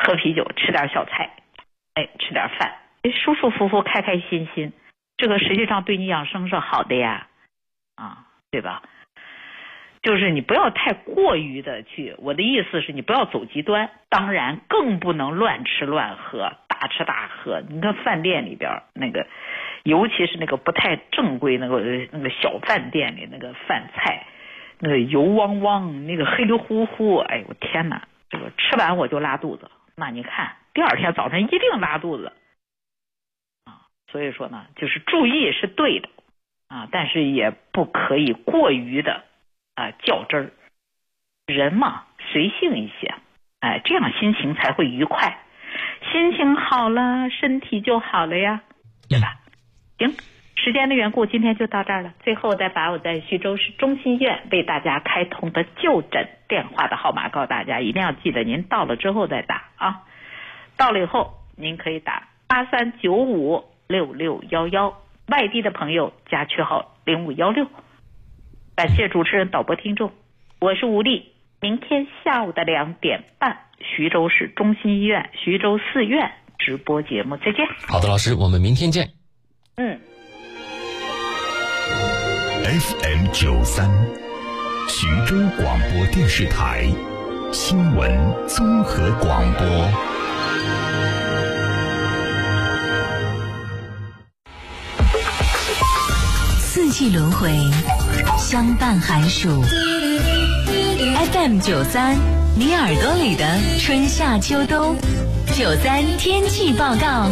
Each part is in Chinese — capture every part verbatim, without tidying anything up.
喝啤酒，吃点小菜，哎，吃点饭，舒舒服服，开开心心，这个实际上对你养生是好的呀，啊，对吧？就是你不要太过于的去，我的意思是你不要走极端，当然更不能乱吃乱喝，大吃大喝。你看饭店里边那个，尤其是那个不太正规那个那个小饭店里那个饭菜，那个油汪汪，那个黑里乎乎，哎呦天哪，这个吃完我就拉肚子，那你看第二天早上一定拉肚子啊。所以说呢，就是注意是对的啊，但是也不可以过于的啊较真儿。人嘛，随性一些，哎，这样心情才会愉快。心情好了，身体就好了呀，对吧？行，时间的缘故，今天就到这儿了。最后再把我在徐州市中心医院为大家开通的就诊电话的号码告诉大家，一定要记得您到了之后再打啊。到了以后，您可以打八三九五六六幺幺，外地的朋友加区号零五幺六。感谢主持人、导播、听众，我是吴丽。明天下午的两点半，徐州市中心医院徐州四院直播节目，再见。 好的，老师，我们明天见。 嗯。 F M 九三，徐州广播电视台新闻综合广播。 四季轮回，相伴寒暑。F M 九三，你耳朵里的春夏秋冬。九三天气报告。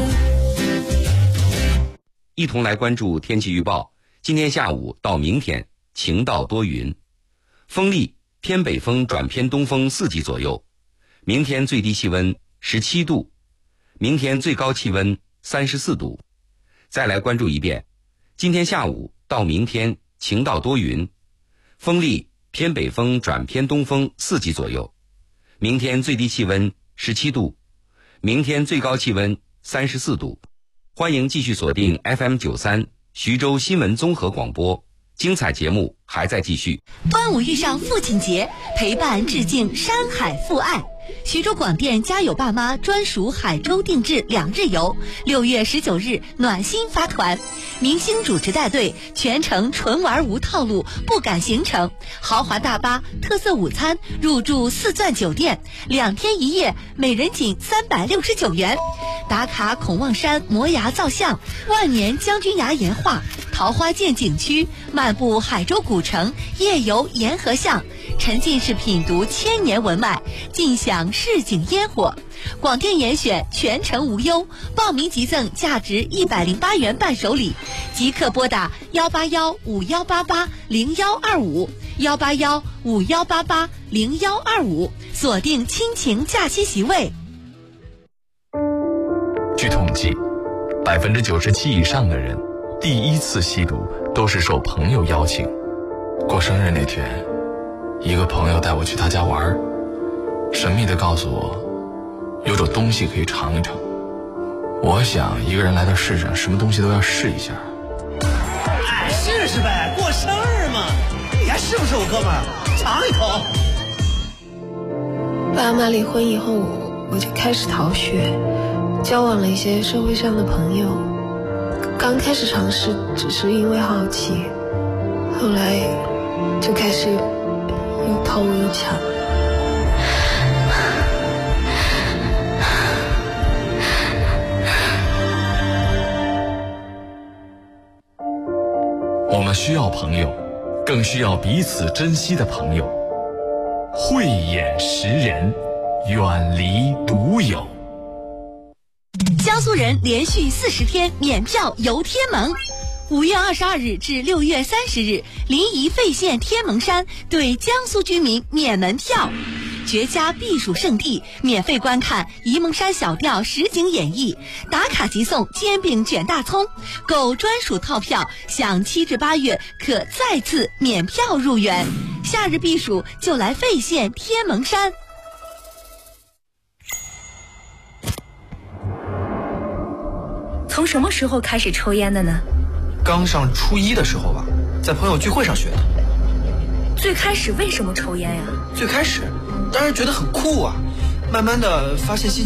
一同来关注天气预报。今天下午到明天晴到多云，风力偏北风转偏东风四级左右。明天最低气温十七度，明天最高气温三十四度。再来关注一遍，今天下午到明天晴到多云，风力偏北风转偏东风四级左右。明天最低气温十七度，明天最高气温三十四度。欢迎继续锁定 F M 九三徐州新闻综合广播，精彩节目还在继续。 端午遇上父亲节，陪伴致敬山海父爱。徐州广电家有爸妈专属海州定制两日游，六月十九日暖心发团，明星主持带队，全程纯玩无套路，不赶行程，豪华大巴，特色午餐，入住四钻酒店，两天一夜，每人仅三百六十九元。打卡孔望山摩崖造像，万年将军崖岩画，桃花涧景区，漫步海州古城，夜游沿河巷，沉浸式品读千年文脉，尽享市井烟火。广电严选全程无忧，报名即赠价值一百零八元伴手礼，即刻拨打幺八幺五幺八八零幺二五幺八幺五幺八八零幺二五，锁定亲情假期席位。 据统计，百分之九十七以上的人第一次吸毒都是受朋友邀请。过生日那天，一个朋友带我去他家玩，神秘地告诉我有种东西可以尝一尝。我想一个人来到世上，什么东西都要试一下。 哎，试试呗，过生日嘛，你还是不是我哥们儿？尝一口。 爸妈离婚以后，我就开始逃学，交往了一些社会上的朋友。刚开始尝试只是因为好奇，后来就开始又偷又抢。 我们需要朋友，更需要彼此珍惜的朋友。慧眼识人，远离独有。 江苏人连续四十天免票游天门。五月二十二日至六月三十日，临沂费县天门山对江苏居民免门票，绝佳避暑胜地，免费观看沂蒙山小调实景演绎，打卡即送煎饼卷大葱，购专属套票享七至八月可再次免票入园。夏日避暑就来费县天门山。 从什么时候开始抽烟的呢？ 刚上初一的时候吧，在朋友聚会上学的。 最开始为什么抽烟呀？ 最开始当然觉得很酷啊，慢慢的发现心